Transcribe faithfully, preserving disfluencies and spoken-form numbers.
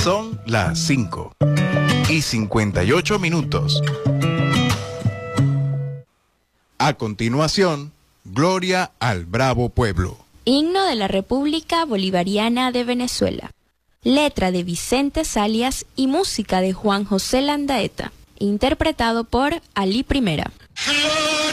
Son las cinco y cincuenta y ocho minutos. A continuación, Gloria al Bravo Pueblo. Himno de la República Bolivariana de Venezuela. Letra de Vicente Salias y música de Juan José Landaeta. Interpretado por Ali Primera.